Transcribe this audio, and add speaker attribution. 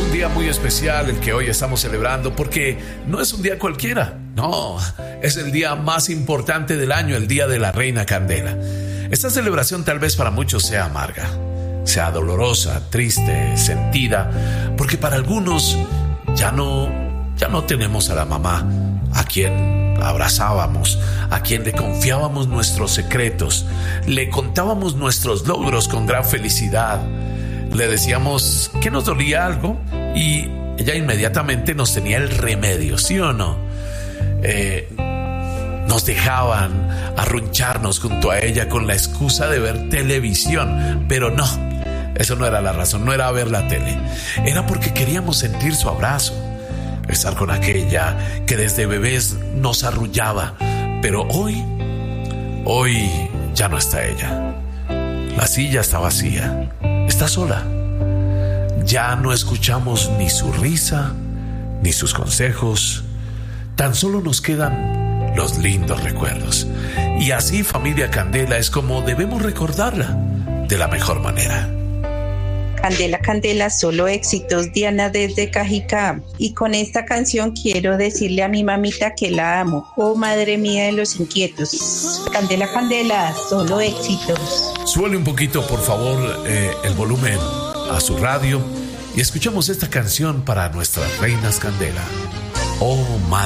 Speaker 1: un día muy especial el que hoy estamos celebrando, porque no es un día cualquiera, no, es el día más importante del año, el Día de la Reina Candela. Esta celebración tal vez para muchos sea amarga, sea dolorosa, triste, sentida, porque para algunos ya no tenemos a la mamá, a quien abrazábamos, a quien le confiábamos nuestros secretos, le contábamos nuestros logros con gran felicidad. Le decíamos que nos dolía algo y ella inmediatamente nos tenía el remedio, ¿sí o no? Nos dejaban arruncharnos junto a ella con la excusa de ver televisión, pero no, eso no era la razón, no era ver la tele, era porque queríamos sentir su abrazo, estar con aquella que desde bebés nos arrullaba. Pero hoy ya no está ella, la silla está vacía. Está sola. Ya no escuchamos ni su risa, ni sus consejos. Tan solo nos quedan los lindos recuerdos. Y así, familia Candela, es como debemos recordarla de la mejor manera.
Speaker 2: Candela, Candela, solo éxitos. Diana desde Cajicá. Y con esta canción quiero decirle a mi mamita que la amo. Oh, madre mía de los inquietos. Candela, Candela, solo éxitos.
Speaker 1: Súbale un poquito, por favor, el volumen a su radio y escuchamos esta canción para nuestras reinas Candela. Oh, madre.